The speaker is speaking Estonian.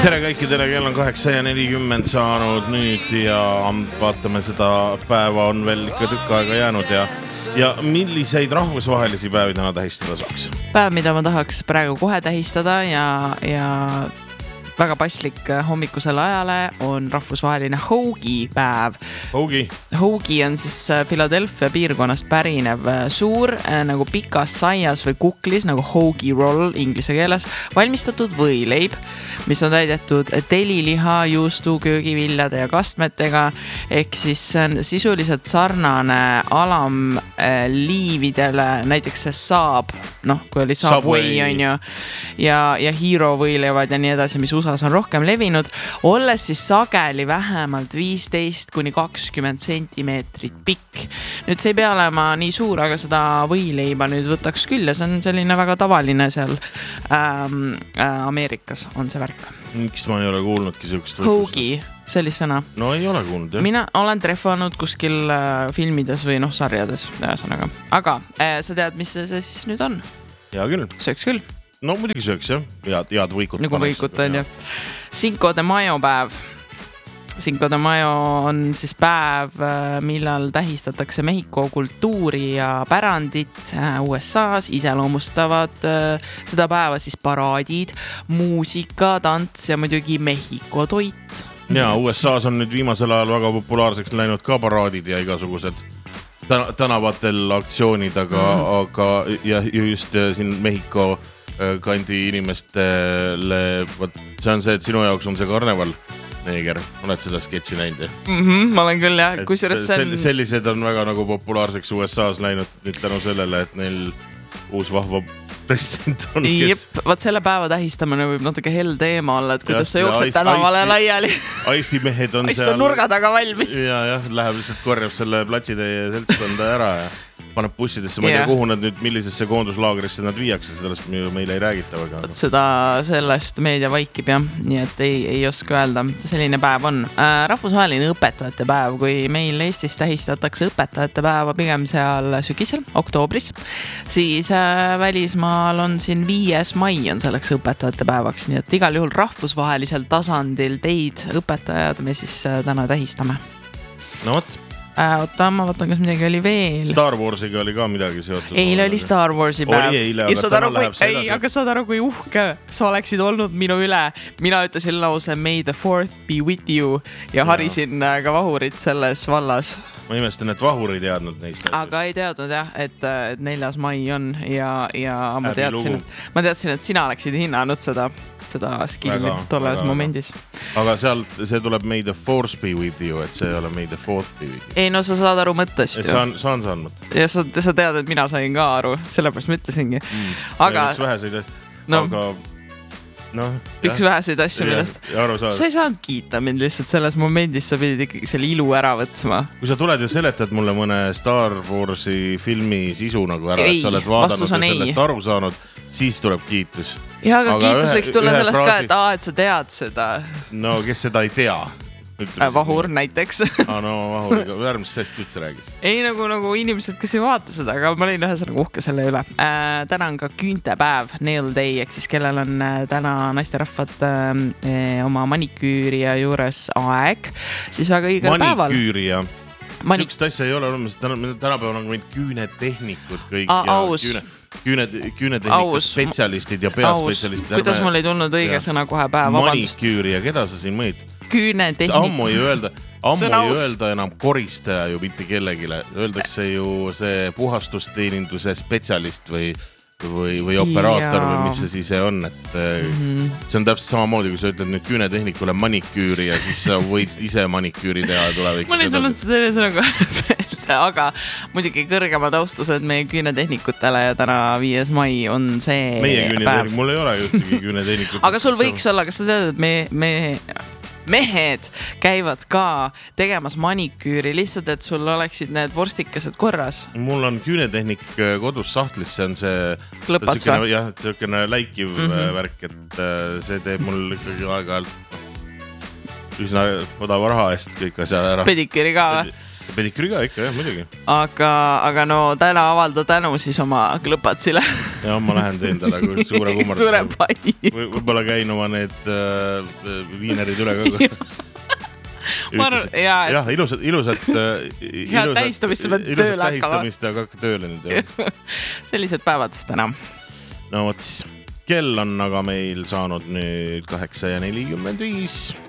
Tere kõikidele, kell on 8:40 saanud nüüd ja vaatame seda päeva on veel ikka tükk aega jäänud ja milliseid rahvusvahelisi päevi täna tähistada saaks? Päev, mida ma tahaks praegu kohe tähistada ja väga paslik hommikusel ajale on rahvusvaheline Hoagie päev. Hoagie on siis Philadelphia piirkonnast pärinev suur nagu pikas saias või kuklis nagu Hoagie roll inglise keeles valmistatud võileib, mis on täidetud teliliha, juustu, köögiviljade ja kastmetega ehk siis on sisuliselt sarnane alam liividele, näiteks see Saab, kui oli Subway on ju ja Hero võileivad ja nii edasi, mis USAs on rohkem levinud, olles siis sageli vähemalt 15-20 sentimeetrit pikk. Nüüd see ei pea olema nii suur, aga seda võileiba nüüd võtaks küll ja see on selline väga tavaline seal Ameerikas on see värk. Miks ma ei ole kuulnudki sellist Hoagie, sellist sõna. No ei ole kuulnud, jah. Mina olen treffanud kuskil filmides või sarjades ühesõnaga. Aga sa tead, mis see siis nüüd on? Hea küll. Sööks küll. No muidugi sööks, jah. Head võikut. Nagu võikut on, jah. Cinco de Mayo päev. Cinco de Mayo on siis päev, millal tähistatakse Mehhiko kultuuri ja pärandit USAs, iseloomustavad seda päeva siis paraadid, muusika, tants ja muidugi Mehhiko toit. Ja USAs on nüüd viimasel ajal väga populaarseks läinud ka paraadid ja igasugused tänavatel aktsioonid, aga ja just siin Mehhiko kandi inimestele, see on see, et sinu jaoks on see karneval, neeger, oled seda sketši näinud? Ma olen küll, jah. Sellised on väga nagu populaarseks USAs läinud nüüd tänu sellele, et neil uus vahva president on, kes... Vaat selle päeva tähistamine võib natuke hell teema olla, et kuidas sa jooksed tänavale laiali. Icemehed on seal... nurga taga valmis. Ja, läheb lihtsalt korjab selle platsitäie seltskonda ära ja paneb bussidesse, ma ei tea, kuhu nad nüüd, millisesse koonduslaagrisse nad viiakse, sellest meile ei räägita väga. Sellest meedia vaikib, jah, nii et ei oska öelda, selline päev on. Rahvusvaheline õpetajate päev, kui meil Eestis tähistatakse õpetajate päeva pigem seal sügisel, oktoobris, siis välismaal on siin 5. mai on selleks õpetajate päevaks, nii et igal juhul rahvusvahelisel tasandil teid õpetajad me siis täna tähistame. No võt. Oota, ma vaatan, kas midagi oli veel. Star Warsiga oli ka midagi seotud. Eile oli Star Warsi päev. Oli eile, aga täna läheb see edasi. Aga saad aru, kui uhke sa oleksid olnud minu üle. Mina ütlesin lause May the 4th be with you ja harisin ka vahurit selles vallas. Ma imestan, et vahur ei teadnud neist. Aga ei teadnud, jah, et 4. mai on ja ma teadsin, et sina oleksid hinnanud seda skilli tolles momendis. Aga sealt see tuleb May the 4th be with you, et see ei ole May the 4th be with you. Ei, no sa saad aru mõttest ju. Saan mõttest. Ja sa tead, et mina sain ka aru, sellepärast ma ütlesingi. Aga... Üks väheseid asju. Aga... Üks väheseid asju, millest... Sa ei saanud kiita mind lihtsalt selles momendis, sa pidid ikkagi selle ilu ära võtma. Kui sa tuled ja seletad mulle mõne Star Warsi filmi sisu nagu ära, et sa oled vaadanud ja sellest aru saanud, siis tuleb kiitus. Ja, aga kiitus võiks tulla sellest ka, et sa tead seda. No, kes seda ei tea? Vahur näiteks. No, Vahuriga, väärmis sellest üldse räägis. Ei, nagu inimesed, kes ei vaata seda, aga ma olin ühesõnaga uhke selle üle. Täna on ka küüntepäev, nail day, ehk siis kellel on täna naisterahvad oma maniküüria juures aeg, siis väga õigel päeval. Maniküüria. Sükst asja ei ole olemas, tänapäeval on meil küünetehnikud kõik ja küünetehnikud spetsialistid ja peaspetsialistid. Kuidas mul ei tulnud õige sõna kohe päev, vabandust. Maniküüria, keda sa siin mõid? Küünetehnik. Ammu ei öelda enam koristaja ju mitte kellegile. Öeldakse ju see puhastusteeninduse spetsialist või operaator või mis see siis on, et see on täpselt samamoodi, kui sa ütled nüüd küünetehnikule maniküüri ja siis sa võid ise maniküüri teha tulevikus. Mul ei tulnud seda sõnaga aga muidugi kõrgemad austused meie küünetehnikutele ja täna 5. mai on see meie küünetehnik, mul ei ole juhtigi küünetehnikut. Aga sul võiks olla, kas sa tead, et mehed käivad ka tegemas maniküüri, lihtsalt, et sul oleksid need vorstikesed korras. Mul on küünetehnik kodus sahtlis, see on see klõpats ka? Jah, selline läikiv värk, et see teeb mul ikkagi aeg-ajalt üsna odava raha eest kõik asja ära. Pediküri ka või? Pediküri ka ikka, jah, muidugi. Aga no täna avalda tänu siis oma klõpatsile. Ja ma lähen teen talle suure kummarduse. Suure pai. Võib-olla käin oma need viinerid üle ka. Jah, ilusat tähistamist sa pead tööle hakkama. Tähistamist ja hakka tööle nüüd. Sellised päevad täna. No võt, kell on aga meil saanud nüüd 8:45.